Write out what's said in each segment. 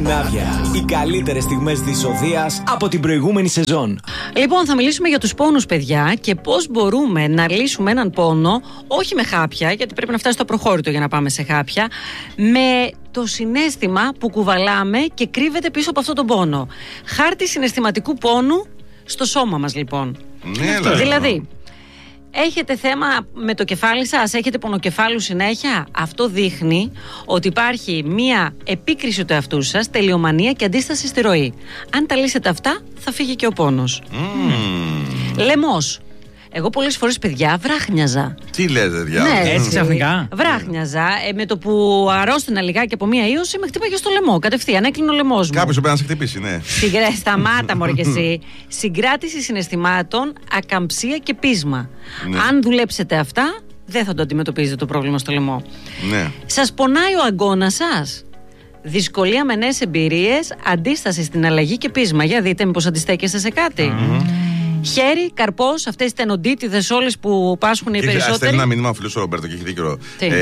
Ζουνάδια. Οι καλύτερες στιγμές της Οδείας από την προηγούμενη σεζόν. Λοιπόν, θα μιλήσουμε για τους πόνους, παιδιά, και πώς μπορούμε να λύσουμε έναν πόνο, όχι με χάπια, γιατί πρέπει να φτάσει στο προχώρητο για να πάμε σε χάπια, με το συναίσθημα που κουβαλάμε και κρύβεται πίσω από αυτόν τον πόνο. Χάρτη συναισθηματικού πόνου στο σώμα μας, λοιπόν. Ναι, δηλαδή, έχετε θέμα με το κεφάλι σας, έχετε πονοκεφάλου συνέχεια. Αυτό δείχνει ότι υπάρχει μία επίκριση του εαυτού σας, τελειομανία και αντίσταση στη ροή. Αν τα λύσετε αυτά, θα φύγει και ο πόνος. Λαιμός. Εγώ πολλές φορές, παιδιά, βράχνιαζα. Τι λέτε, διάλογο. Ναι, έτσι ξαφνικά. Βράχνιαζα. Με το που αρρώστηνα λιγάκι από μία ίωση, με χτύπαγε στο λαιμό. Κατευθείαν, έκλεινε ο λαιμός μου. Κάποιος πρέπει να σε χτυπήσει, ναι. Σταμάτα, μωρέ κι εσύ. Συγκράτηση συναισθημάτων, ακαμψία και πείσμα. Ναι. Αν δουλέψετε αυτά, δεν θα το αντιμετωπίζετε το πρόβλημα στο λαιμό. Ναι. Σας πονάει ο αγκώνας σας? Δυσκολία με νέες εμπειρίες, αντίσταση στην αλλαγή και πείσμα. Για δείτε, μήπως αντιστέκεστε σε κάτι. Χέρι, καρπός, αυτές οι τενοντίτιδες όλες που πάσχουν οι περισσότεροι. Στέλνει ένα μήνυμα ο φίλος ο Ρομπέρτο και έχει δίκιο.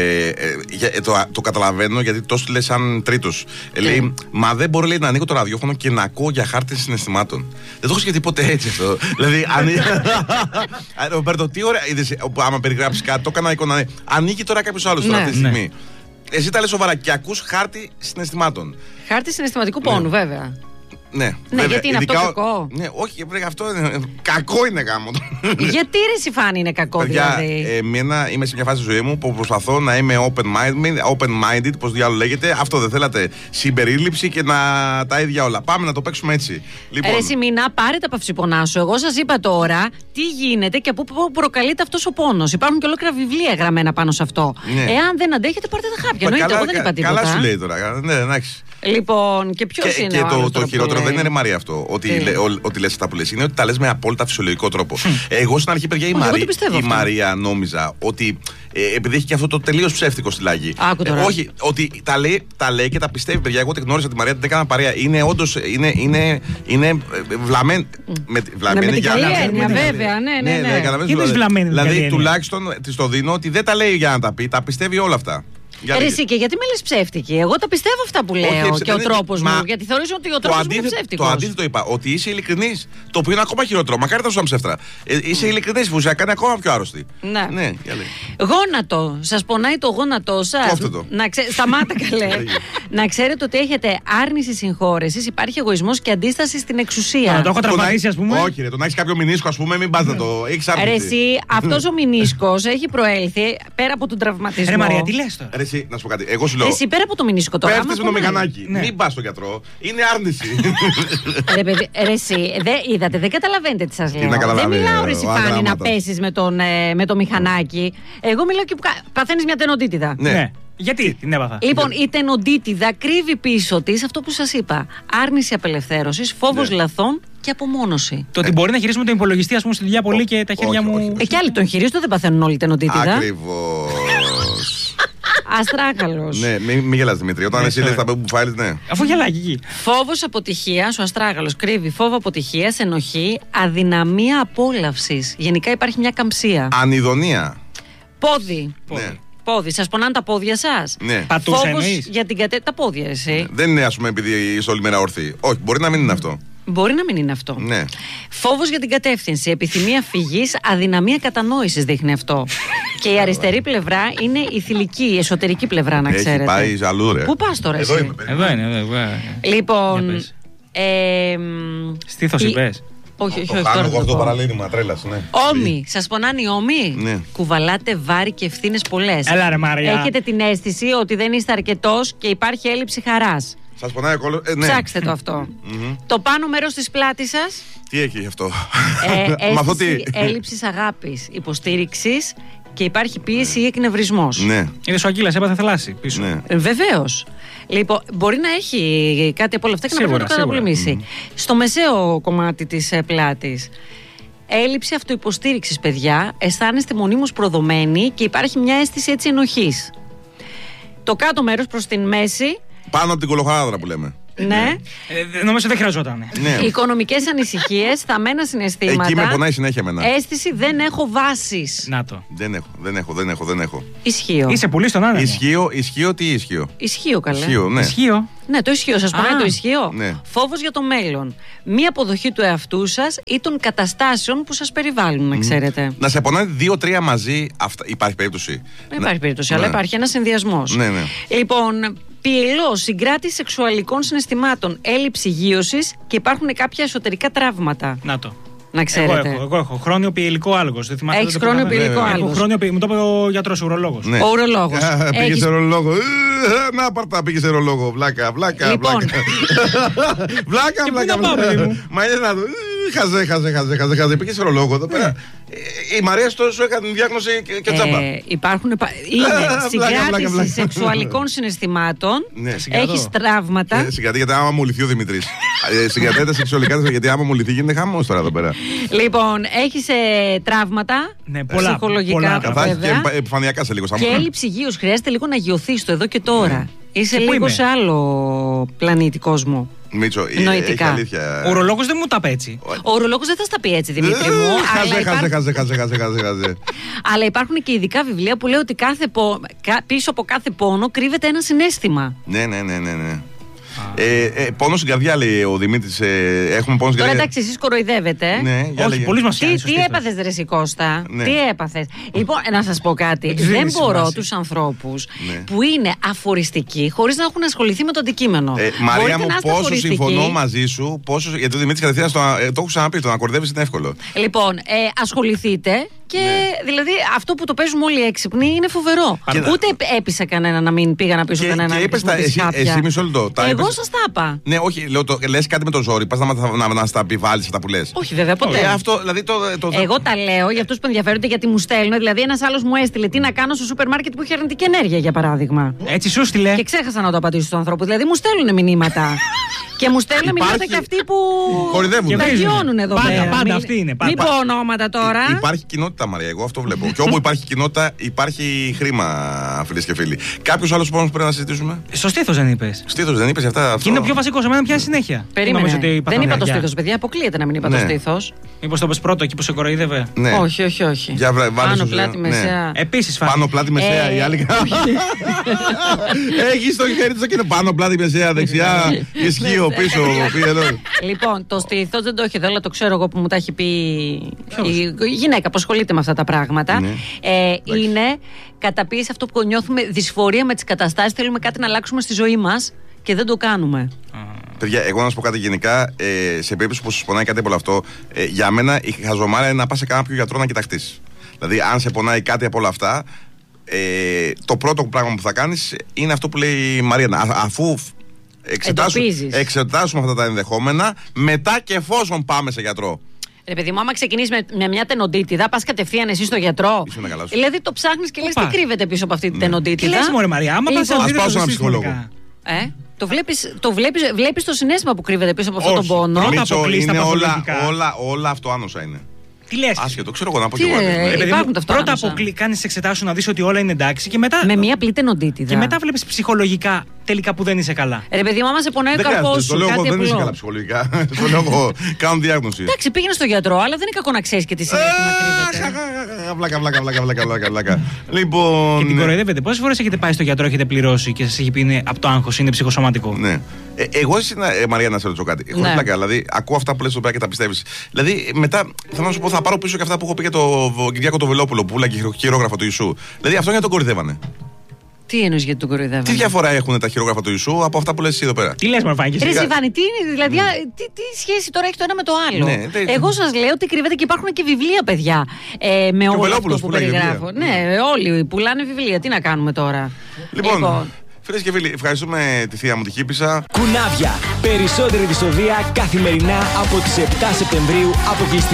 Το καταλαβαίνω, γιατί τόσο λέει σαν τρίτος. Λέει, μα δεν μπορώ, λέει, να ανοίγω το ραδιόφωνο και να ακούω για χάρτη συναισθημάτων. Δεν το έχω σκεφτεί ποτέ έτσι αυτό. Δηλαδή, Ρομπέρτο, τι ωραία. Είδες, άμα περιγράψεις κάτι, το έκανα εικόνα. Ανοίγει τώρα κάποιος άλλος αυτή τη στιγμή. Εσύ τα λες σοβαρά και ακούς χάρτη συναισθημάτων. Χάρτη συναισθηματικού πόνου, βέβαια. Ναι, γιατί είναι αυτό κακό. Ναι, όχι, αυτό είναι. Κακό είναι γάμο. Γιατί ρε Σιφάνη είναι κακό, δηλαδή? Εμένα είμαι σε μια φάση της ζωής μου που προσπαθώ να είμαι open-minded, πώς διάλογο λέγεται. Αυτό δεν θέλατε? Συμπερίληψη και τα ίδια όλα. Πάμε να το παίξουμε έτσι. Λοιπόν. Ρε Σιμίνα, πάρε τα παυσιπονά σου. Εγώ σας είπα τώρα τι γίνεται και από πού προκαλείται αυτός ο πόνος. Υπάρχουν και ολόκληρα βιβλία γραμμένα πάνω σε αυτό. Ναι. Εάν δεν αντέχετε, πάρτε τα χάπια. Εννοείται, εγώ δεν είπα τίποτα. Καλά σου λέει τώρα. Ναι, εντάξει. Λοιπόν, και ποιος είναι το χειρότερο δεν είναι, ρε Μαρία, αυτό. Ότι λες αυτά που λες. Είναι ότι τα λες με απόλυτα φυσιολογικό τρόπο. Εγώ στην αρχή, παιδιά, η Μαρία νόμιζα ότι. Επειδή έχει και αυτό το τελείως ψεύτικο στυλάκι. Όχι, ότι τα λέει και τα πιστεύει, παιδιά. Εγώ τη γνώρισα τη Μαρία, την έκανα παρέα. Είναι όντως. Είναι βλαμμένη. Βλαμμένη για να. Βέβαια, ναι. Τι είναι βλαμμένη? Δηλαδή, τουλάχιστον της το δίνω ότι δεν τα λέει για να τα πει, τα πιστεύει όλα αυτά. Εσύ, και γιατί με λες ψεύτικη? Εγώ τα πιστεύω αυτά που λέω και ο τρόπος μου. Γιατί θεωρείς ότι ο τρόπος μου είναι ψεύτικος. Το αντίθετο είπα, ότι είσαι ειλικρινής. Το οποίο είναι ακόμα χειρότερο. Μακάρι να σου ήταν ψεύτρα. Είσαι ειλικρινής που σε κάνει ακόμα πιο άρρωστη. Ναι. Γόνατο. Σας πονάει το γόνατό σας? Κόφτε το. Σταμάτα, καλέ. Να ξέρετε ότι έχετε άρνηση συγχώρεσης, υπάρχει εγωισμός και αντίσταση στην εξουσία. Να το έχω τραυματίσει, ας πούμε. Όχι, το να έχεις κάποιο μηνίσκο, ας πούμε, μην πας να το έχεις άρνηση. Αυτός ο μηνίσκος έχει προέλθει πέρα από τον τραυματισμό. Ρε Μαρία, τι λες τώρα? Εσύ, να σου πω κάτι. Εγώ σου λέω. Εσύ πέρα από το μηνίσκο τώρα. Πέφτεις με το μηχανάκι. Μην πας στον γιατρό. Είναι άρνηση. Εσύ, είδατε, δεν καταλαβαίνετε τι σας λέω. Δεν μιλάω, ρε Σιφάνη, να πέσεις με το μηχανάκι. Εγώ μιλάω και που παθαίνεις μια τενοντίτιδα. Ναι. Γιατί την έπαθα? Λοιπόν, η τενοντίτιδα κρύβει πίσω της αυτό που σας είπα. Άρνηση απελευθέρωσης, φόβος λαθών και απομόνωση. Το ότι μπορεί να χειρίζουμε τον υπολογιστή, ας πούμε, στη δουλειά πολύ και τα χέρια μου. Και άλλοι τον χειρίζονται, δεν παθαίνουν όλοι τενοντίτιδα. Ακριβώς. Αστράγαλος. Ναι, μην γελάς, Δημήτρη. Όταν εσύ λες τα που φάιλες, ναι. Αφού γελάκι εκεί. Φόβος αποτυχίας, ο αστράγαλος κρύβει φόβο αποτυχίας, ενοχή, αδυναμία απόλαυσης. Γενικά υπάρχει μια καμψία. Ανιδονία. Πόδι. Ναι. Πόδι. Σας πονάνε τα πόδια σας? Ναι. Πατούσα εννοείς? Για την τα πόδια, εσύ. Δεν είναι, ας πούμε, επειδή είσαι όλη μέρα όρθιοι. Όχι, μπορεί να μην είναι αυτό. Μπορεί να μην είναι αυτό. Ναι. Φόβος για την κατεύθυνση, επιθυμία φυγής, αδυναμία κατανόησης δείχνει αυτό. Και η αριστερή πλευρά είναι η θηλυκή, η εσωτερική πλευρά, να ξέρετε. Έχει πάει ζαλού, ρε. Πού πας τώρα, εσύ? Εδώ είναι. Λοιπόν. Στήθος είπες? Όχι, Χάνω εγώ αυτό το παραλήρημα, τρέλας, ναι. Ώμοι. Σας πονάνε οι ώμοι? Ναι. Κουβαλάτε βάρη και ευθύνες πολλές. Έλα, ρε Μαρία. Έχετε την αίσθηση ότι δεν είστε αρκετός και υπάρχει έλλειψη χαράς. Σας πονάει ο κόλλος? Ναι. Ψάξτε το αυτό. Το πάνω μέρος της πλάτης σας. Τι έχει αυτό? Αίσθηση έλλειψης αγάπης, υποστήριξης και υπάρχει πίεση ή εκνευρισμός. Ναι. Είδες ο Αγγίλας, έπαθε θαλάσσι πίσω. Ναι. Βεβαίως. Λοιπόν, μπορεί να έχει κάτι από όλα αυτά και να πρέπει να το καταπολεμήσει. Στο μεσαίο κομμάτι της πλάτης. Έλλειψη αυτοϊποστήριξης, παιδιά. Αισθάνεστε μονίμως προδομένοι και υπάρχει μια αίσθηση έτσι ενοχής. Το κάτω μέρος προς την μέση. Πάνω από την κολοχαράδρα που λέμε. Ναι. Νομίζω δεν χρειαζόταν. Ναι. Οικονομικές ανησυχίες, θαμμένα συναισθήματα. Εκεί με πονάει συνέχεια εμένα. Αίσθηση δεν έχω βάσεις. Να το. Δεν έχω. Ισχύω. Είσαι πολύ στον άνεμο. Ισχύω, τι ισχύω. Ισχύω, καλέ. Ισχύω, ναι. Ισχύω. Ναι, το ισχύω. Σας πονάει το ισχύω. Ναι. Φόβος για το μέλλον. Μία αποδοχή του εαυτού σας ή των καταστάσεων που σας περιβάλλουν, να ξέρετε. Να σε πονάει 2-3 μαζί, υπάρχει περίπτωση. Δεν υπάρχει περίπτωση, αλλά υπάρχει ένας συνδυασμός. Ναι. Λοιπόν, πιελό, συγκράτηση σεξουαλικών συναισθημάτων, έλλειψη γείωσης και υπάρχουν κάποια εσωτερικά τραύματα. Να το. Να ξέρετε. Εγώ έχω χρόνιο πιελικό άλγος. Έχεις χρόνιο πιελικό άλγος. Μου το είπε ο γιατρός, ο ουρολόγος. Ναι. Ο ουρολόγος. Πήγε σε ουρολόγο. Να πάρτα, πήγε σε ουρολόγο. Βλάκα. Λοιπόν. Βλάκα. Μα είναι να δω. Χαζέ. Πήγε σε ουρολόγο εδώ πέρα. Η Μαρία σου έκανε διάγνωση και τσάμπα. Υπάρχουν. Είναι συγκράτηση σεξουαλικών συναισθημάτων. Έχεις τραύματα. Συγκρατή, γιατί άμα μου λυθεί ο Δημητρής. Συγκρατέται σεξουαλικά, γιατί άμα μου λυθεί γίνεται χαμός τώρα εδώ πέρα. Λοιπόν, έχεις τραύματα. Ψυχολογικά. Και επιφανειακά σε λίγο. Και έλλειψη γείους. Χρειάζεται λίγο να γειωθείς το εδώ και τώρα. Είσαι λίγο σε άλλο πλανήτη κόσμο. Μίτσο, έχει αλήθεια. Ο ουρολόγος δεν μου τα πει έτσι. Ο ουρολόγος δεν θα στα πει έτσι, Δημήτρη μου. Χάζε. Αλλά υπάρχουν και ειδικά βιβλία που λέει ότι πίσω από κάθε πόνο κρύβεται ένα συναίσθημα. Ναι. Πόνο στην καρδιά, λέει ο Δημήτρης. Έχουμε πόνο στην καρδιά. Τώρα εντάξει, εσείς κοροϊδεύετε. Ναι, όχι, πολύ μας πιάνει. Τι έπαθες, ρε Κώστα? Τι έπαθες? Λοιπόν, να σας πω κάτι. Δεν μπορώ τους ανθρώπους που είναι αφοριστικοί χωρίς να έχουν ασχοληθεί με το αντικείμενο. Μαρία μου, πόσο συμφωνώ μαζί σου, γιατί ο Δημήτρης κατευθείαν το έχω ξαναπεί, το να κορδεύεις είναι εύκολο. Λοιπόν, ασχοληθείτε. Και δηλαδή αυτό που το παίζουμε όλοι έξυπνοι είναι φοβερό. Ούτε έπεισε κανένα να μην πήγα να πείσω κανένα. Και είπες εσύ μισό λεπτό. Εγώ σας τα είπα. Ναι, όχι, λες κάτι με το ζόρι. Πας να στα επιβάλλεις αυτά που λες. Όχι, βέβαια, ποτέ. Εγώ τα λέω για αυτούς που ενδιαφέρονται, γιατί μου στέλνουν. Δηλαδή, ένας άλλος μου έστειλε τι να κάνω στο σούπερ μάρκετ που είχε αρνητική ενέργεια, για παράδειγμα. Έτσι σου στείλε. Και ξέχασα να το απαντήσω στον ανθρώπου. Δηλαδή, μου στέλνουν μηνύματα. Και μου στέλνουν μηνύματα και αυτοί που τα γιώνουν εδώ πέρα. Πάντα αυτή είναι. Μην πω ονόματα τώρα. Υπάρχει κοινότητα, Μαρία, εγώ αυτό βλέπω. Και όπου υπάρχει κοινότητα, υπάρχει χρήμα, φίλες και φίλοι. Κάποιος άλλος πόνος πρέπει να συζητήσουμε? Στο στήθος δεν είπες. Στήθος δεν είπες για αυτά? Και είναι ο πιο βασικό σε μένα, πια συνέχεια. Περίμενε. Δεν είπα το στήθος, παιδιά. Αποκλείεται να μην είπα το στήθος. Μήπως το πες πρώτο εκεί που σε κοροϊδεύε? Όχι. Πάνω πλάτη μεσαία. Επίσης πάνω πλάτη μεσαία, η άλλη. Έχει το χέρι του και είναι πάνω πλάτη μεσαία, δεξιά, ισχύω πίσω. Λοιπόν, το στήθος δεν το έχει εδώ, αλλά το ξέρω εγώ που μου τα έχει πει η γυναίκα που ασχολείται με αυτά τα πράγματα. Είναι καταπίεση αυτό που νιώθουμε, δυσφορία με τις καταστάσεις. Θέλουμε κάτι να αλλάξουμε στη ζωή μας και δεν το κάνουμε. Παιδιά, εγώ να σας πω κάτι γενικά. Σε περίπτωση που σας πονάει κάτι από όλο αυτό, για μένα η χαζομάρα είναι να πας σε κάποιο γιατρό να κοιταχτείς. Δηλαδή, αν σε πονάει κάτι από όλα αυτά, το πρώτο πράγμα που θα κάνεις είναι αυτό που λέει η Μαρία. Αφού εξετάσουμε αυτά τα ενδεχόμενα, μετά και εφόσον πάμε σε γιατρό. Ρε παιδί μου, άμα ξεκινήσει με μια τενοντίτιδα, πας κατευθείαν εσύ στο γιατρό. Δηλαδή το ψάχνεις και λες τι κρύβεται πίσω από αυτή την τενοντίτιδα. Τι λες, μωρέ Μαρία, άμα πας ας πάω σε έναν ψυχολόγο. Βλέπεις το συναίσθημα που κρύβεται πίσω από αυτόν τον πόνο. Μίτσο, είναι όλα αυτοάνωσα είναι. Τι λες? Άσχετο, ξέρω εγώ να πω και εγώ. Πρώτα κάνεις εξετάσεις να δεις ότι όλα είναι εντάξει και μετά. Με μια απλή τενοντίτιδα. Και μετά βλέπεις ψυχολογικά τελικά που δεν είσαι καλά. Ρε παιδί μου, άμα σε πονάει ο καρπός σου. Το λέω εγώ δεν είσαι καλά ψυχολογικά. Το λέω εγώ, κάνω διάγνωση. Εντάξει, πήγαινε στο γιατρό, αλλά δεν είναι κακό να ξέρεις και τι συναίσθημα κρύβεται. Βλάκα. Λοιπόν. Και την κοροϊδεύετε. Πόσες φορές έχετε πάει στο γιατρό, έχετε πληρώσει και σας έχει πει είναι από το άγχος, είναι ψυχοσωματικό? Ναι. Εγώ, Μαρία, να σε ρωτήσω κάτι. Χωρίς πλάκα, δηλαδή, ακούω αυτά που λες εδώ πέρα και τα πιστεύεις. Δηλαδή, μετά θέλω να σου πω, θα πάρω πίσω και αυτά που έχω πει για τον Κυριάκο το Βελόπουλο που πουλάγε χειρόγραφα του Ιησού. Δηλαδή, αυτό για τον κοροϊδεύανε. Τι εννοείς γιατί τον κοροϊδεύανε? Τι διαφορά έχουν τα χειρόγραφα του Ιησού από αυτά που λες εσύ εδώ πέρα? Τι λες, Μαρφάκη? Ρε Σιβάνη, τι είναι, δηλαδή, τι σχέση τώρα έχει το ένα με το άλλο? Εγώ σας λέω ότι κρύβεται και υπάρχουν και βιβλία, παιδιά. Με όλο αυτό που περιγράφω. Ναι, όλοι πουλάνε βιβλία. Τι να κάνουμε τώρα? Λοιπόν. Φίλες και φίλοι, ευχαριστούμε τη θεία μου τη Χίπισσα. Κουνάβια. Περισσότερη δυσοδεία καθημερινά από τις 7 Σεπτεμβρίου αποκλειστικά.